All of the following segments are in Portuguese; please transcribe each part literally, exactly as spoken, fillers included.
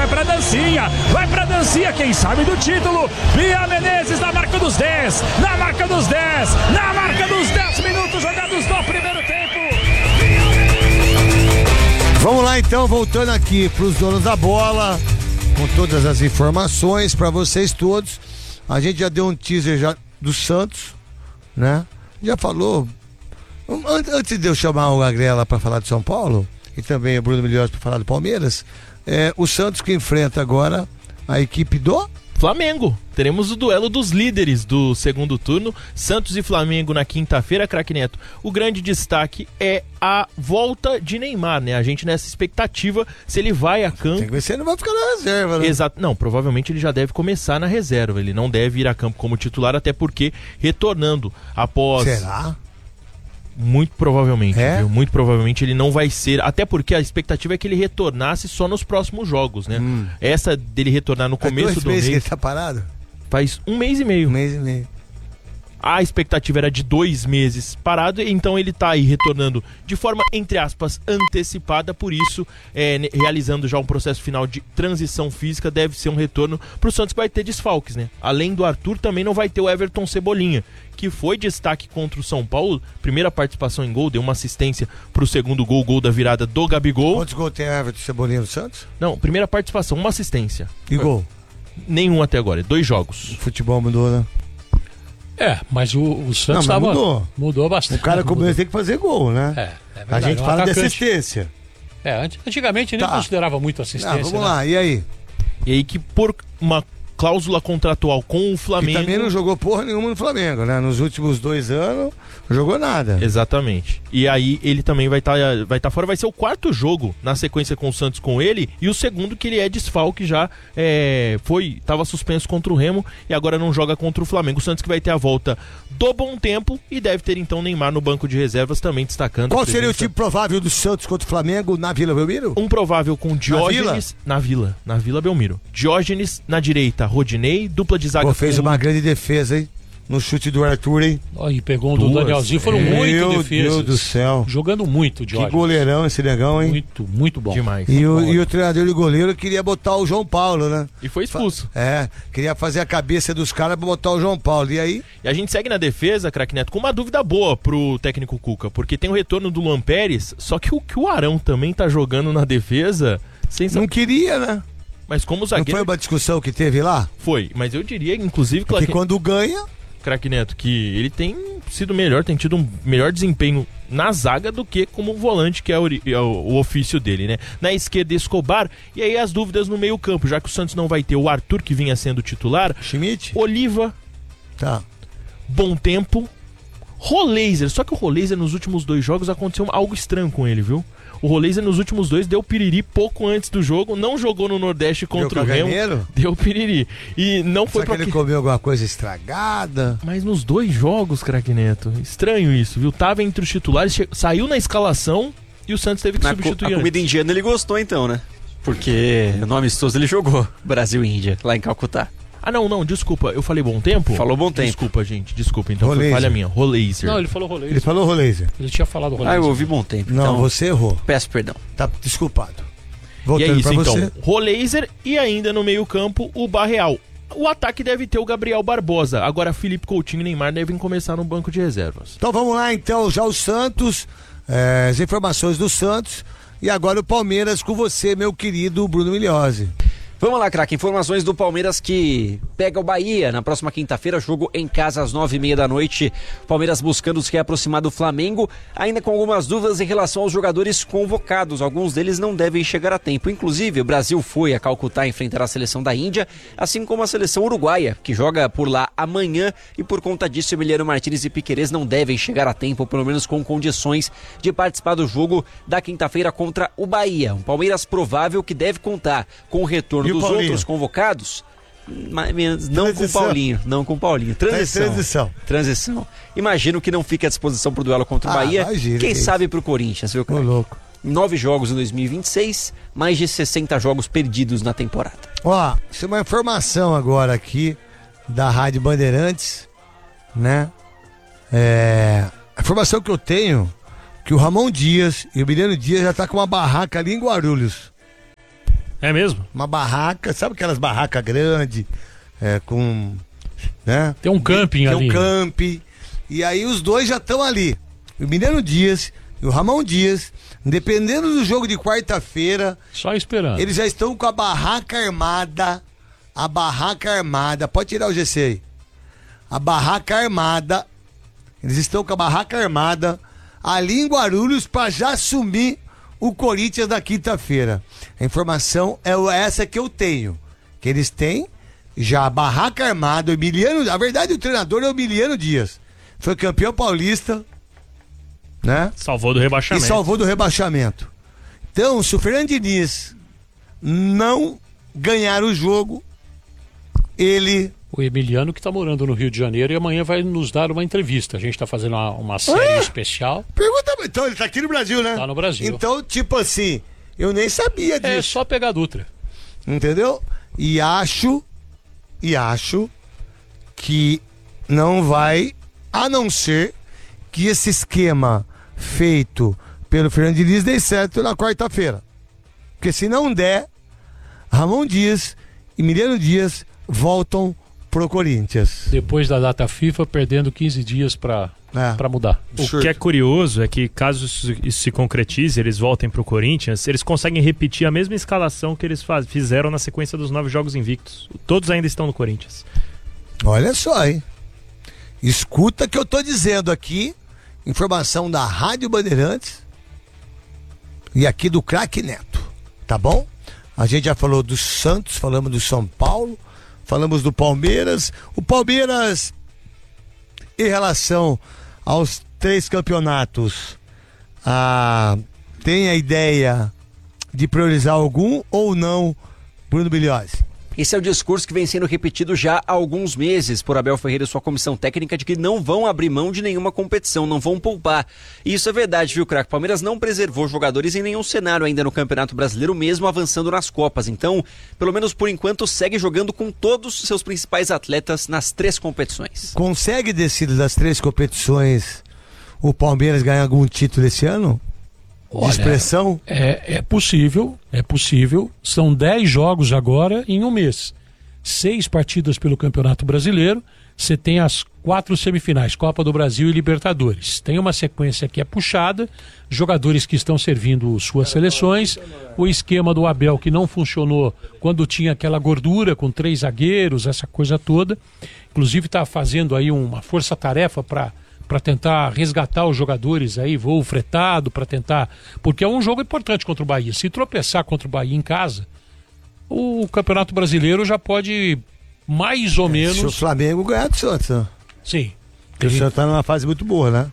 vai pra dancinha, vai pra dancinha, quem sabe do título. Bia Menezes na marca dos dez, na marca dos dez, na marca dos dez minutos jogados no primeiro tempo. Vamos lá então, voltando aqui pros donos da bola, com todas as informações para vocês todos. A gente já deu um teaser já do Santos, né? Já falou. Antes de eu chamar o Agrela para falar de São Paulo, e também o Bruno Milhões para falar do Palmeiras, é, o Santos que enfrenta agora a equipe do Flamengo. Teremos o duelo dos líderes do segundo turno, Santos e Flamengo na quinta-feira, craque Neto. O grande destaque é a volta de Neymar, né? A gente nessa expectativa se ele vai a campo. Tem que ver se ele não vai ficar na reserva, né? Exato. Não, provavelmente ele já deve começar na reserva. Ele não deve ir a campo como titular, até porque retornando após... Será? Muito provavelmente, é? viu? Muito provavelmente ele não vai ser, até porque a expectativa é que ele retornasse só nos próximos jogos, né? Hum. Essa dele retornar no começo Faz dois do meses mês... que ele tá parado? Faz um mês e meio. Um mês e meio. A expectativa era de dois meses parado, então ele tá aí retornando de forma, entre aspas, antecipada, por isso, é, realizando já um processo final de transição física, deve ser um retorno pro Santos, que vai ter desfalques, né? Além do Arthur, também não vai ter o Everton Cebolinha, que foi destaque contra o São Paulo, primeira participação em gol, deu uma assistência pro segundo gol, gol da virada do Gabigol. Quantos gols tem Everton Cebolinha no Santos? Não, primeira participação, uma assistência. E gol? Nenhum até agora, dois jogos. O futebol mudou, né? É, mas o, o Santos não, tava, mudou. mudou bastante. O cara como ele tem que fazer gol, né? É, é verdade, a gente um fala atacante. de assistência. É, antigamente nem tá. considerava muito assistência. Ah, vamos né? lá, e aí? E aí que por uma cláusula contratual com o Flamengo... E também não jogou porra nenhuma no Flamengo, né? Nos últimos dois anos, não jogou nada. Exatamente. E aí ele também vai estar tá, vai tá fora, vai ser o quarto jogo na sequência com o Santos com ele, e o segundo que ele é desfalque já, é, foi, estava suspenso contra o Remo, e agora não joga contra o Flamengo. O Santos que vai ter a volta do Bom Tempo, e deve ter então Neymar no banco de reservas também destacando. Qual seria o time provável do Santos contra o Flamengo na Vila Belmiro? Um provável com Diógenes na Vila, na Vila, na Vila Belmiro. Diógenes na direita, Rodinei, dupla de zaga. Pô, fez com... uma grande defesa, hein? No chute do Arthur, hein? Oh, e pegou um do Danielzinho, foram Meu muito defesas. Meu Deus do céu. Jogando muito, Diógenes. Que goleirão esse negão, hein? Muito, muito bom. Demais. E o, bom. e o treinador de goleiro queria botar o João Paulo, né? E foi expulso. É, queria fazer a cabeça dos caras pra botar o João Paulo. E aí? E a gente segue na defesa, craque Neto, com uma dúvida boa pro técnico Cuca, porque tem o retorno do Luan Pérez, só que o que o Arão também tá jogando na defesa... Sem... Não queria, né? Mas como zagueiro... Não foi uma discussão que teve lá? Foi, mas eu diria, inclusive... Que quando ganha... Craque Neto, que ele tem sido melhor, tem tido um melhor desempenho na zaga do que como volante, que é o, é o, o ofício dele, né? Na esquerda, Escobar, e aí as dúvidas no meio campo, já que o Santos não vai ter o Arthur, que vinha sendo titular, Schmidt, Oliva, tá. Bom Tempo, Roleiser, só que o Roleiser nos últimos dois jogos aconteceu algo estranho com ele, viu? O Roleiser nos últimos dois deu piriri pouco antes do jogo, não jogou no Nordeste contra o Remo. Deu piriri. E não foi Será que ele comeu alguma coisa estragada? Mas nos dois jogos, craque Neto, estranho isso, viu? Tava entre os titulares, che... saiu na escalação e o Santos teve que na substituir. Co- a comida indiana ele gostou então, né? Porque no amistoso ele jogou Brasil e Índia, lá em Calcutá. Ah, não, não, desculpa, eu falei Bom Tempo? Falou Bom Tempo. Desculpa, gente, desculpa, então Roleiser. foi falha minha, Roleiser. Não, ele falou Roleiser. Ele falou Roleiser. Ele tinha falado Roleiser. Ah, eu ouvi Bom Tempo. Não, então você errou. Peço perdão. Tá desculpado. E Voltando é isso, pra então, você. Roleiser e ainda no meio campo o Barreal. O ataque deve ter o Gabriel Barbosa, agora Felipe Coutinho e Neymar devem começar no banco de reservas. Então vamos lá, então, já o Santos, é, as informações do Santos, e agora o Palmeiras com você, meu querido Bruno Milhose. Vamos lá, craque. Informações do Palmeiras que pega o Bahia na próxima quinta-feira, jogo em casa às nove e meia da noite. Palmeiras buscando se reaproximar do Flamengo, ainda com algumas dúvidas em relação aos jogadores convocados. Alguns deles não devem chegar a tempo. Inclusive, o Brasil foi a Calcutá enfrentar a seleção da Índia, assim como a seleção uruguaia, que joga por lá amanhã, e por conta disso, Emiliano Martínez e Piquerez não devem chegar a tempo, pelo menos com condições de participar do jogo da quinta-feira contra o Bahia. Um Palmeiras provável que deve contar com o retorno dos outros convocados, mas não com o Paulinho, não com o Paulinho. Transição. Tá transição. Transição. Imagino que não fique à disposição pro duelo contra o Ah, Bahia. imagina, Quem que sabe pro Corinthians, viu, cara? Ô, louco. Nove jogos em dois mil e vinte e seis, mais de sessenta jogos perdidos na temporada. Ó, isso é uma informação agora aqui da Rádio Bandeirantes, né? É, a informação que eu tenho que o Ramon Dias e o Miliano Dias já tá com uma barraca ali em Guarulhos. É mesmo? Uma barraca, sabe aquelas barracas grandes, é, com... né? Tem um camping Tem ali. um camping. E aí os dois já estão ali. O Miliano Dias e o Ramon Dias, dependendo do jogo de quarta-feira, Só esperando. eles já estão com a barraca armada. A barraca armada. Pode tirar o G C aí. A barraca armada. Eles estão com a barraca armada ali em Guarulhos para já assumir o Corinthians da quinta-feira. A informação é essa que eu tenho. Que eles têm já a barraca armada. O Emiliano, na verdade, o treinador é o Emiliano Dias. Foi campeão paulista, né? Salvou do rebaixamento. E salvou do rebaixamento. Então, se o Fernando Diniz não ganhar o jogo, ele... O Emiliano que está morando no Rio de Janeiro e amanhã vai nos dar uma entrevista. A gente está fazendo uma, uma série Ah! especial. Pergunta, então ele tá aqui no Brasil, né? Tá no Brasil. Então, tipo assim, eu nem sabia É disso. só pegar a Dutra. Entendeu? E acho, e acho que não vai, a não ser que esse esquema feito pelo Fernando Diniz dê certo na quarta-feira. Porque se não der, Ramon Dias e Emiliano Dias voltam pro Corinthians. Depois da data FIFA, perdendo quinze dias para É. para mudar. O que é curioso é que, caso isso, isso se concretize, eles voltem pro Corinthians, eles conseguem repetir a mesma escalação que eles faz, fizeram na sequência dos nove jogos invictos. Todos ainda estão no Corinthians. Olha só, hein? Escuta que eu tô dizendo aqui, informação da Rádio Bandeirantes e aqui do Craque Neto, tá bom? A gente já falou do Santos, falamos do São Paulo, falamos do Palmeiras. O Palmeiras, em relação aos três campeonatos, ah, tem a ideia de priorizar algum ou não, Bruno Bilhões? Esse é o discurso que vem sendo repetido já há alguns meses por Abel Ferreira e sua comissão técnica de que não vão abrir mão de nenhuma competição, não vão poupar. E isso é verdade, viu, craque? Palmeiras não preservou jogadores em nenhum cenário ainda no Campeonato Brasileiro, mesmo avançando nas Copas. Então, pelo menos por enquanto, segue jogando com todos os seus principais atletas nas três competições. Consegue descer das três competições o Palmeiras ganhar algum título esse ano? De Olha, expressão? É, é possível, é possível. São dez jogos agora em um mês. Seis partidas pelo Campeonato Brasileiro. Você tem as quatro semifinais, Copa do Brasil e Libertadores. Tem uma sequência que é puxada, jogadores que estão servindo suas seleções, o esquema do Abel que não funcionou quando tinha aquela gordura com três zagueiros, essa coisa toda. Inclusive está fazendo aí uma força-tarefa para para tentar resgatar os jogadores aí, voo fretado, para tentar... Porque é um jogo importante contra o Bahia. Se tropeçar contra o Bahia em casa, o Campeonato Brasileiro já pode mais ou menos... Se o Flamengo ganhar do Santos, né? Sim. Porque o Santos tá numa fase muito boa, né?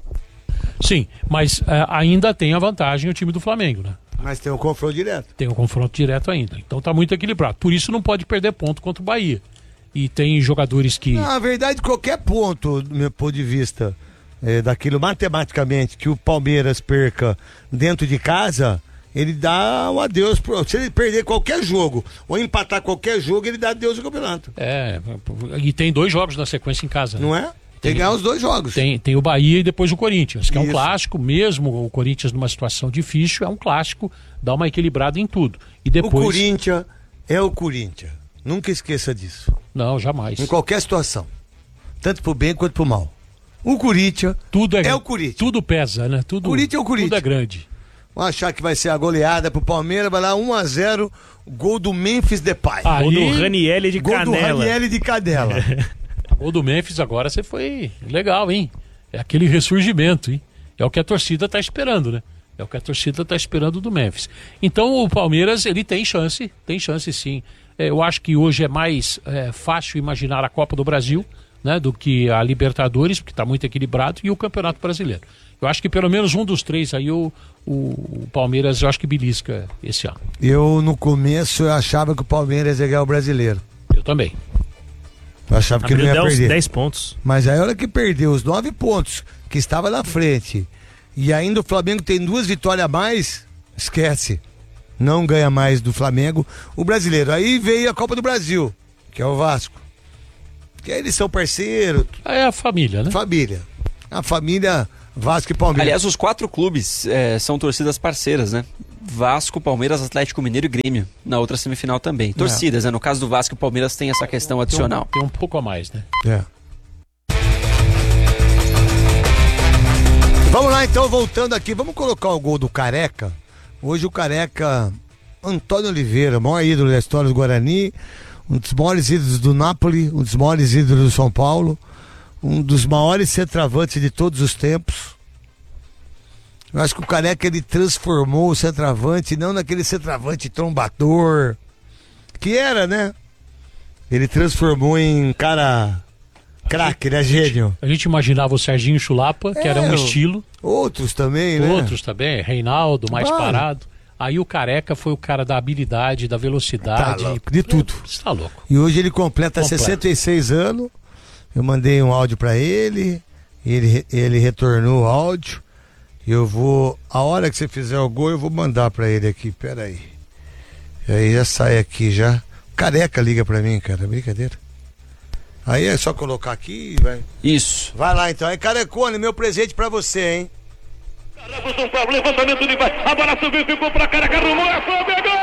Sim, mas é, ainda tem a vantagem o time do Flamengo, né? Mas tem um confronto direto. Tem um confronto direto ainda. Então tá muito equilibrado. Por isso não pode perder ponto contra o Bahia. E tem jogadores que... Na verdade, qualquer ponto, do meu ponto de vista, é, daquilo matematicamente, que o Palmeiras perca dentro de casa, ele dá um adeus. Pro... Se ele perder qualquer jogo, ou empatar qualquer jogo, ele dá adeus ao campeonato. É, e tem dois jogos na sequência em casa. Né? Não é? Tem que ganhar os dois jogos. Tem, tem o Bahia e depois o Corinthians, que é um Isso. clássico, mesmo o Corinthians numa situação difícil, é um clássico, dá uma equilibrada em tudo. E depois... O Corinthians é o Corinthians. Nunca esqueça disso. Não, jamais. Em qualquer situação. Tanto pro bem quanto pro mal. O Corinthians Tudo é, é o Corinthians. Tudo pesa, né? Tudo, Corinthians é o Corinthians. Tudo é grande. Vamos achar que vai ser a goleada pro Palmeiras, vai lá um a zero, gol do Memphis Depay. Ah, Ou do Aí- Ranielli de Gol do Canela. Ranielli de Cadela. A gol do Memphis agora você foi legal, hein? É aquele ressurgimento, hein? É o que a torcida tá esperando, né? É o que a torcida tá esperando do Memphis. Então o Palmeiras, ele tem chance, tem chance sim. É, eu acho que hoje é mais é, fácil imaginar a Copa do Brasil, né, do que a Libertadores, porque está muito equilibrado, e o Campeonato Brasileiro. Eu acho que pelo menos um dos três aí, o, o, o Palmeiras, eu acho que belisca esse ano. Eu, no começo, eu achava que o Palmeiras ia ganhar o brasileiro. Eu também. Eu achava que Abriu não ia perder. dez pontos. Mas aí a hora que perdeu os nove pontos, que estava na frente, e ainda o Flamengo tem duas vitórias a mais, esquece. Não ganha mais do Flamengo o brasileiro. Aí veio a Copa do Brasil, que é o Vasco. Que aí eles são parceiros, É a família, né? família. A família Vasco e Palmeiras. Aliás, os quatro clubes é, são torcidas parceiras, né? Vasco, Palmeiras, Atlético Mineiro e Grêmio na outra semifinal também. Torcidas, é. né? No caso do Vasco e Palmeiras tem essa questão adicional. Tem um, tem um pouco a mais, né? É. Vamos lá então, voltando aqui, vamos colocar o gol do Careca. Hoje o Careca, Antônio Oliveira, maior ídolo da história do Guarani, um dos maiores ídolos do Napoli, um dos maiores ídolos do São Paulo, um dos maiores centroavantes de todos os tempos. Eu acho que o Careca, ele transformou o centroavante, não naquele centroavante trombador, que era, né? Ele transformou em cara craque, né, gênio? A gente imaginava o Serginho Chulapa, que É, era um estilo. Outros também, né? Outros também, Reinaldo, mais Vai. parado. Aí o Careca foi o cara da habilidade, da velocidade. Tá louco, de tudo. Você tá louco. E hoje ele completa Completa. sessenta e seis anos. Eu mandei um áudio pra ele, ele, ele retornou o áudio. Eu vou, a hora que você fizer o gol, eu vou mandar pra ele aqui, pera aí. E aí já sai aqui já. Careca liga pra mim, cara, brincadeira. Aí é só colocar aqui e vai. Isso. Vai lá então, é Carecone, meu presente pra você, hein? Caramba, São Paulo, levantamento de vai. A bola subiu, ficou pra Careca, arrumou, é só, pegou!